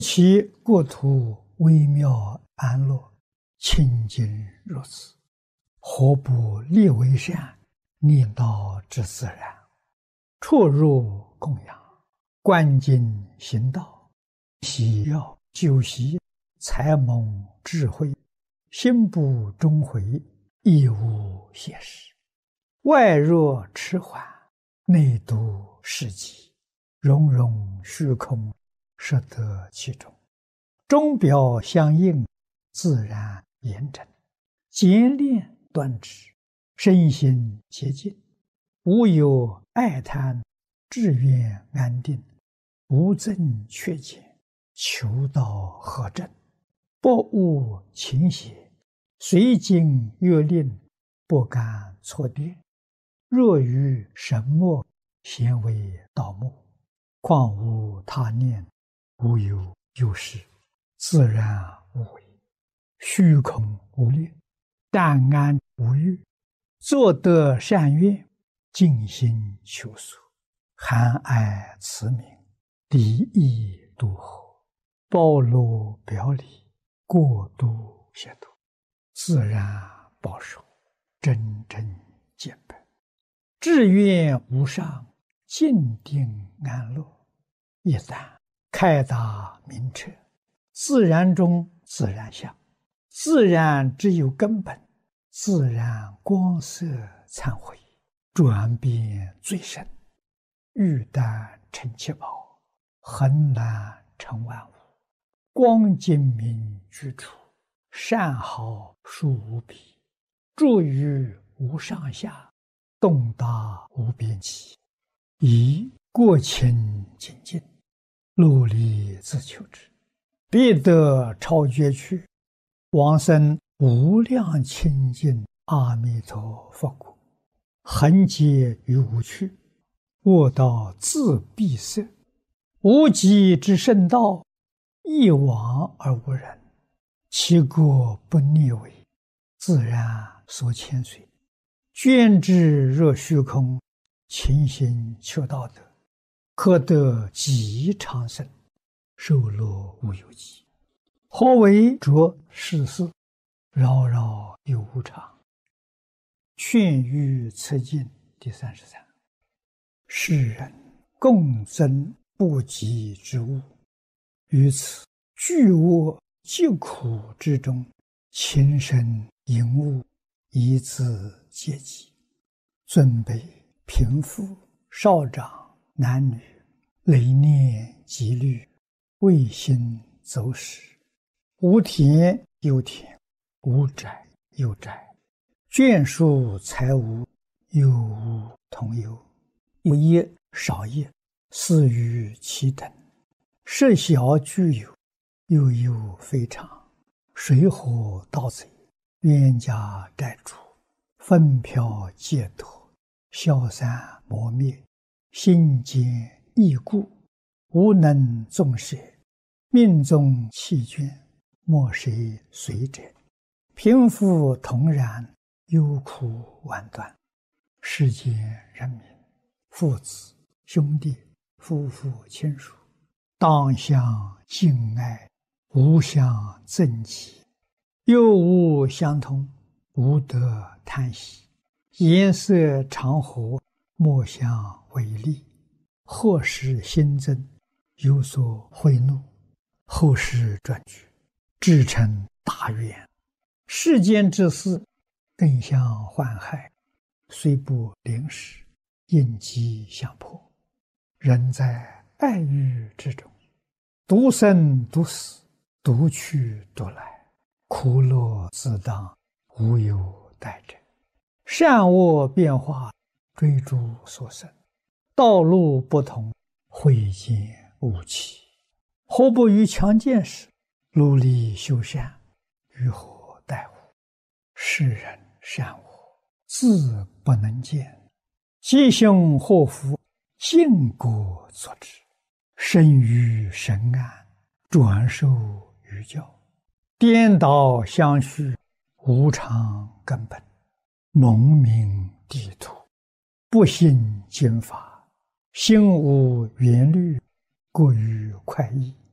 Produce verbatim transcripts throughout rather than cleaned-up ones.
其国土微妙安乐，清净如此，何不立为善，令道之自然？出入供养，观经行道，喜要修习，才蒙智慧，心不终回，亦无邪事。外若迟缓，内度世极，融融虚空，摄得其中。钟表相应，自然严整，简练端直，身心洁净，无有爱贪，志愿安定，无增缺减，求道合正，不误情邪，随经约令，不敢错跌。若于神默，咸为道目，况无他念，无有有事，自然无为，虚空无虑，淡安无欲，作得善愿，尽心求索，含爱慈悯，敌意度合，包罗表里，过度协度，自然保守，真正见本，志愿无上，静定安乐。一旦开达明彻，自然中自然相，自然只有根本，自然光色忏悔，转变最深，玉丹成七宝，恒难成万物，光精明居处，善好殊无比，住于无上下，洞达无边际，以过清净净，努力自求之，必得超绝去，往生无量清净阿弥陀佛国，恒劫于无趣，卧道自闭塞，无极之圣道，一往而无人，其国不逆违，自然所牵随，捐之若虚空，勤行求道德，可得极长生，寿乐无有极。何为着世事，扰扰有无常。劝喻此经第三十三。世人共争不及之物，于此巨恶疾苦之中，情深淫恶，以自阶级，尊卑贫富少长男女，累念积虑，未心走使，无田有田，无宅有宅，眷属财物，有无同有，有业少业，似于其等，设小具有，又有非常，水火盗贼，冤家债主，纷飘劫夺，消散磨灭，心坚易故，无能纵舍，命中弃捐，莫谁随者，贫富同然，忧苦万端。世间人民，父子兄弟夫妇亲属，当相敬爱，无相憎忌，又无相同，无得贪喜，颜色常和，莫相违逆，或使新增，有所贿赂，后世转举，至成大愿。世间之事，更相患害，虽不临时，应机相迫。人在爱欲之中，独生独死，独去独来，苦乐自当，无有代者。善恶变化，追逐所生，道路不同，慧见无期。何不于强健时，努力修善，于何待乎？世人善恶，自不能见，吉凶祸福，尽果作之。生于神安，转受于教，颠倒相续，无常根本，蒙名地土，不信经法，心无缘虑，过于快意，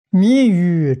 迷于